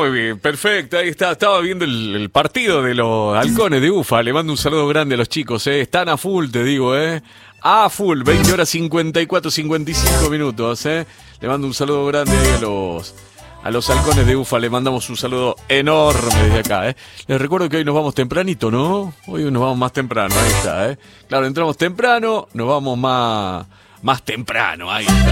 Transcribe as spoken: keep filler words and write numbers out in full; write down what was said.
Muy bien, perfecto, ahí está, estaba viendo el, el partido de los halcones de Ufa, le mando un saludo grande a los chicos, eh. Están a full, te digo, eh. A full, veinte horas cincuenta y cuatro, cincuenta y cinco minutos, eh. Le mando un saludo grande ahí a los, a los halcones de Ufa, le mandamos un saludo enorme desde acá, eh. Les recuerdo que hoy nos vamos tempranito, ¿no? Hoy nos vamos más temprano, ahí está, eh. Claro, entramos temprano, nos vamos más, más temprano, ahí está.